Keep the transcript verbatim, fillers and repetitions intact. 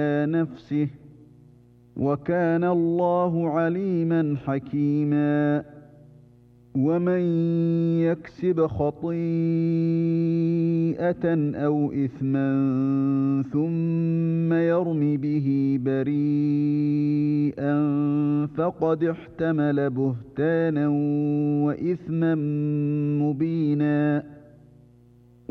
نفسه وكان الله عليما حكيما. ومن يكسب خطيئة أو إثما ثم يرم به بريئا فقد احتمل بهتانا وإثما مبينا.